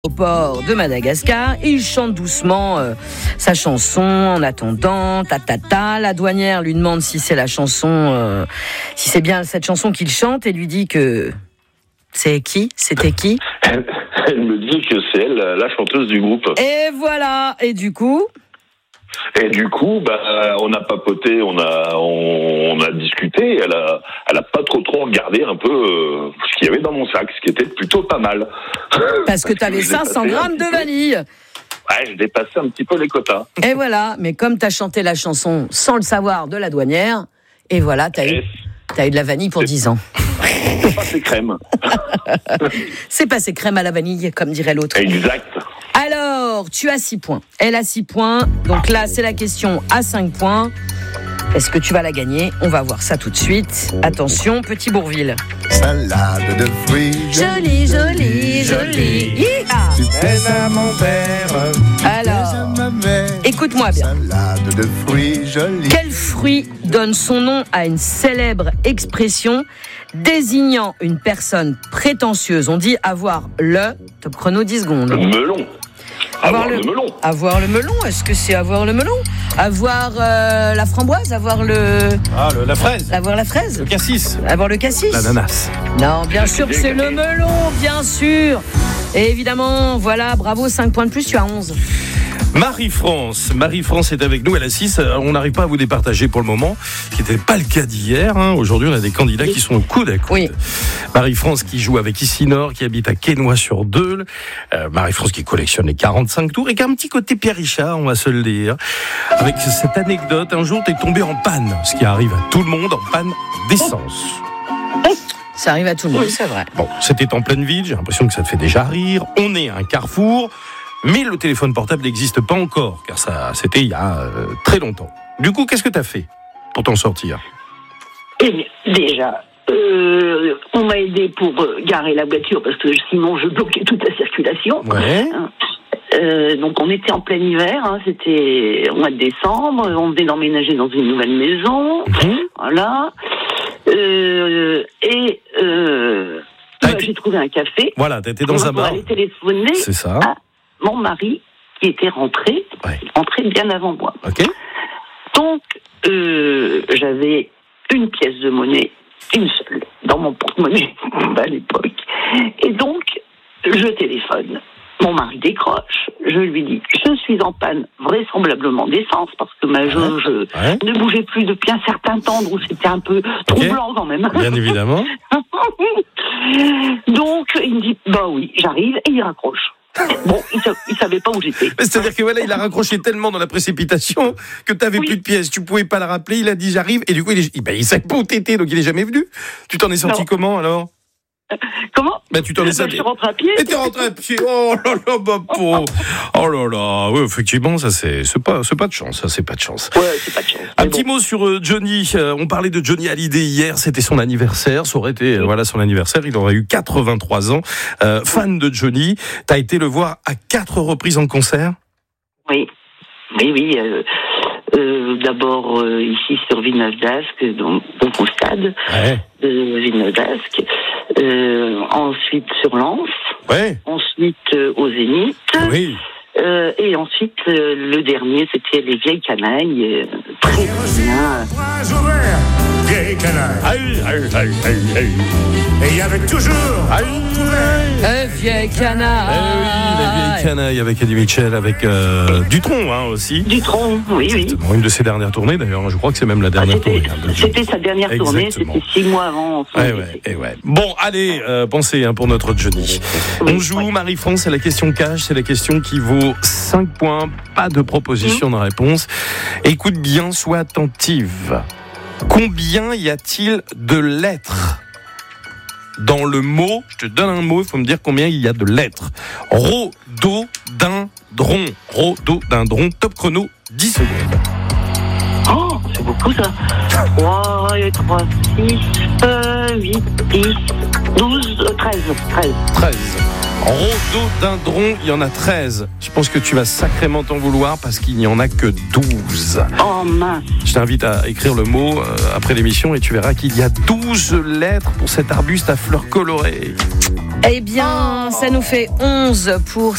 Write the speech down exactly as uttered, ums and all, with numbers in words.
Au port de Madagascar, il chante doucement euh, sa chanson en attendant, ta ta ta. La douanière lui demande si c'est la chanson, euh, si c'est bien cette chanson qu'il chante, et lui dit que c'est qui, c'était qui. Elle, elle me dit que c'est elle, la chanteuse du groupe. Et voilà. Et du coup. Et du coup, bah, on a papoté, on a, on, on a discuté. Elle a, elle a pas trop trop regardé un peu euh, ce qu'il y avait dans mon sac, ce qui était plutôt pas mal. Parce que t'avais cinq cents grammes de vanille. Ouais, je dépassais un petit peu les quotas. Et voilà. Mais comme t'as chanté la chanson sans le savoir de la douanière, et voilà, t'as eu, t'as eu de la vanille pour dix ans. C'est passé crème. C'est passé crème à la vanille, comme dirait l'autre. Exact. Alors, tu as six points. Elle a six points. Donc là, c'est la question à cinq points. Est-ce que tu vas la gagner ? On va voir ça tout de suite. Attention, Petit Bourvil. Salade de fruits. Jolie, jolie, jolie. Hi-ha ! Tu plais à mon père. Alors, écoute-moi bien. Salade de fruits jolis. Quel fruit donne son nom à une célèbre expression désignant une personne prétentieuse ? On dit avoir le... Top chrono, dix secondes. Le melon. Avoir, avoir le, le melon. Avoir le melon. Est-ce que c'est avoir le melon ? Avoir euh, la framboise ? Avoir le... Ah, le, la fraise. Avoir la fraise ? Le cassis. Avoir le cassis ? L'ananas. Non, bien sûr que c'est le melon, bien sûr. Et évidemment, voilà, bravo, cinq points de plus, tu as onze. Marie-France. Marie-France est avec nous, elle a six. On n'arrive pas à vous départager pour le moment, ce qui n'était pas le cas d'hier. Hein. Aujourd'hui, on a des candidats qui sont au coude à coude. Oui. Marie-France qui joue avec Isinor, qui habite à Quesnoy-sur-Deûle. Euh, Marie-France qui collectionne les quarante-cinq tours et qui a un petit côté Pierre Richard, on va se le dire. Avec cette anecdote, un jour, t'es tombé en panne, ce qui arrive à tout le monde, en panne d'essence. Ça arrive à tout le monde, c'est vrai. Bon, c'était en pleine ville, j'ai l'impression que ça te fait déjà rire. On est à un carrefour. Mais le téléphone portable n'existe pas encore, car ça, c'était il y a euh, très longtemps. Du coup, qu'est-ce que tu as fait pour t'en sortir ? Eh bien, déjà, euh, on m'a aidé pour euh, garer la voiture, parce que sinon je bloquais toute la circulation. Ouais. Euh, donc on était en plein hiver, hein, c'était au mois de décembre, on venait d'emménager dans une nouvelle maison, mmh. Voilà. Euh, et euh, bah, été... j'ai trouvé un café. Voilà, t'étais dans un bar. Aller téléphoner. C'est ça. À mon mari, qui était rentré, ouais. rentré bien avant moi. Ok. Donc, euh, j'avais une pièce de monnaie, une seule, dans mon porte-monnaie à l'époque. Et donc, je téléphone. Mon mari décroche. Je lui dis, je suis en panne, vraisemblablement d'essence, parce que ma jauge ouais. ne bougeait plus depuis un certain temps, donc c'était un peu troublant okay. quand même. Bien évidemment. Donc, il me dit, bah oui, j'arrive, et il raccroche. Bon, il, sa- il savait pas où j'étais. Mais c'est-à-dire que voilà, il a raccroché tellement dans la précipitation que t'avais oui. plus de pièces, tu pouvais pas la rappeler. Il a dit j'arrive et du coup il, est, ben, il savait pas où t'étais, donc il est jamais venu. Tu t'en es sorti non. comment alors ? euh, Comment ? Ben tu t'en es sorti. Je suis rentré à pied. Et t'es rentré à pied. Oh là là, ma pauvre. Oh là là. Oui, effectivement, ça c'est c'est pas c'est pas de chance, ça c'est pas de chance. Ouais, c'est pas de chance. Un petit bon. mot sur euh, Johnny. Euh, on parlait de Johnny Hallyday hier. C'était son anniversaire. Ça aurait été euh, voilà son anniversaire. Il aurait eu quatre-vingt-trois ans. Euh, fan de Johnny. T'as été le voir à quatre reprises en concert. Oui, oui, oui. Euh, euh, d'abord euh, ici sur Villeneuve-d'Ascq, donc au stade ouais. de Villeneuve-d'Ascq. Euh, ensuite sur Lens. Ouais. Ensuite euh, au Zénith. Oui. Euh, et ensuite, euh, le dernier, c'était les Vieilles Canailles. Euh, très bien. Vieilles Canailles. Aïe, aïe, aïe, aïe, aïe. Et il y avait toujours. Aïe, aïe. Vieilles Canailles. Eh oui, les Vieilles Canailles avec Eddie Mitchell, avec euh, Dutronc hein, aussi. Dutronc, oui, oui. Bon, une de ses dernières tournées d'ailleurs. Je crois que c'est même la dernière ah, c'était, tournée. Hein, c'était sa dernière Exactement. tournée, c'était six mois avant. Ouais, ouais, et ouais. Bon, allez, euh, pensez hein, pour notre Johnny. Oui, on joue ouais. Marie-France, c'est la question cash, c'est la question qui vaut cinq points, pas de proposition mmh. de réponse. Écoute bien, sois attentive. Combien y a-t-il de lettres dans le mot? Je te donne un mot, il faut me dire combien il y a de lettres. Rhododendron. Rhododendron. Top chrono, dix secondes. Oh, c'est beaucoup ça. trois, trois, six, huit, dix, douze, treize. treize. treize. Rhododendron, il y en a treize. Je pense que tu vas sacrément t'en vouloir parce qu'il n'y en a que douze. Oh mince. Je t'invite à écrire le mot euh, après l'émission et tu verras qu'il y a douze lettres pour cet arbuste à fleurs colorées. Eh bien, ça nous fait onze pour